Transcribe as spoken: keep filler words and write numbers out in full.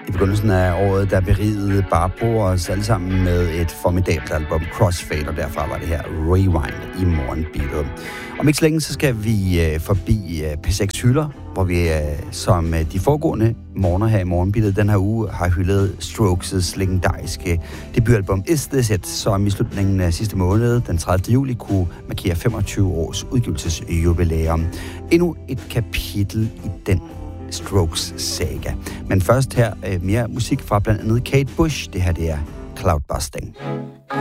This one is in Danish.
I begyndelsen af året, der berigede Barbro os alle sammen med et formidabelt album, Crossfade, og derfra var det her Rewind i Morgenbeatet. Om ikke så længe, så skal vi øh, forbi øh, P seks hylder, hvor vi øh, som øh, de foregående morgener her i Morgenbeatet den her uge har hyldet Strokes' legendariske debutalbum Is This It, som i slutningen af sidste måned, den tredivte juli, kunne markere femogtyve års udgivelsesjubilæum. Endnu et kapitel i den Strokes saga. Men først her øh, mere musik fra blandt andet Kate Bush. Det her det er Cloudbusting.